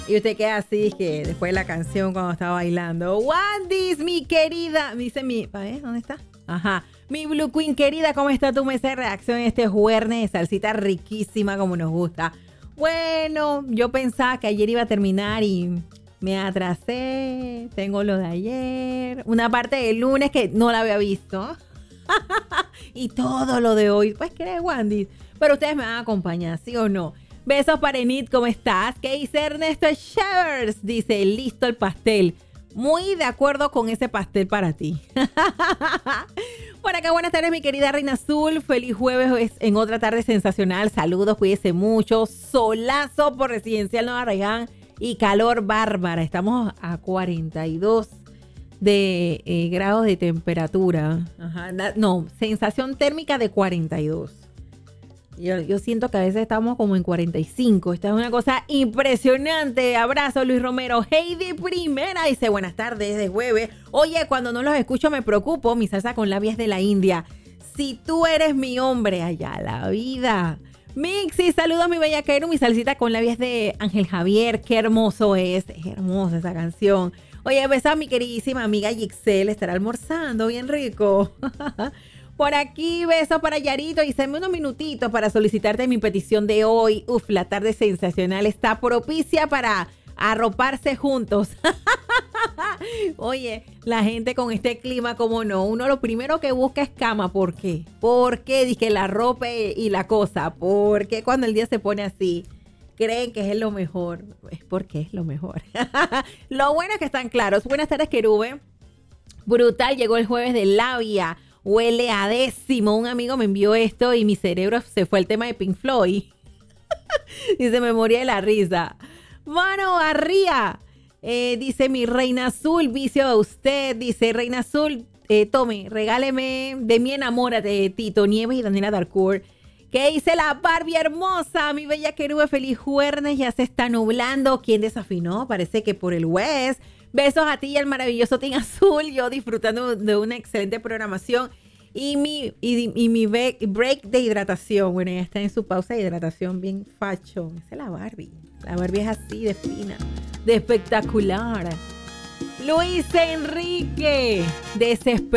Y usted queda así, que después de la canción cuando estaba bailando. Wandis, mi querida. Dice ¿dónde está? Ajá. Mi Blue Queen querida, ¿cómo está tu mesa de reacción este jueves de salsita riquísima como nos gusta? Bueno, yo pensaba que ayer iba a terminar y me atrasé. Tengo lo de ayer. Una parte del lunes que no la había visto. Y todo lo de hoy. Pues, ¿qué es, Wandis? Pero ustedes me van a acompañar, ¿sí o no? Besos para Enid, ¿cómo estás? ¿Qué dice Ernesto Shevers? Dice, listo el pastel. Muy de acuerdo con ese pastel para ti. Por acá, buenas tardes, mi querida Reina Azul. Feliz jueves en otra tarde sensacional. Saludos, cuídese mucho. Solazo por Residencial Nueva Arraiján y calor bárbara. Estamos a 42 grados de temperatura. Ajá, no, sensación térmica de 42. Yo siento que a veces estamos como en 45. Esta es una cosa impresionante. Abrazo, Luis Romero. Heidi Primera dice, buenas tardes de jueves. Oye, cuando no los escucho me preocupo. Mi salsa con labias de la India. Si tú eres mi hombre, allá la vida. Mixi, saludos mi bellaquero. Mi salsita con labias de Ángel Javier. Qué hermoso es. Es hermosa esa canción. Oye, besos a mi queridísima amiga Gixelle. Estará almorzando bien rico. Por aquí, besos para Yarito y dame unos minutitos para solicitarte mi petición de hoy. Uf, la tarde sensacional está propicia para arroparse juntos. Oye, la gente con este clima, como no, uno lo primero que busca es cama. ¿Por qué? ¿Por qué? Dice la ropa y la cosa. ¿Por qué cuando el día se pone así? Creen que es lo mejor. Es porque es lo mejor. Lo bueno es que están claros. Buenas tardes, Querube. Brutal, llegó el jueves de labia. Huele a décimo. Un amigo me envió esto y mi cerebro se fue al tema de Pink Floyd. Y se me moría de la risa. Mano, arría. Dice mi Reina Azul, vicio a usted. Dice Reina Azul, tome, regáleme de mi enamórate, Tito Nieves y Daniela Darcourt. ¿Qué dice la Barbie hermosa? Mi bella querube, feliz jueves. Ya se está nublando. ¿Quién desafinó? Parece que por el West. Besos a ti y al maravilloso Team Azul. Yo disfrutando de una excelente programación. Y mi break de hidratación. Bueno, ya está en su pausa de hidratación bien facho. Esa es la Barbie. La Barbie es así de fina, de espectacular. Luis Enrique, desesperado.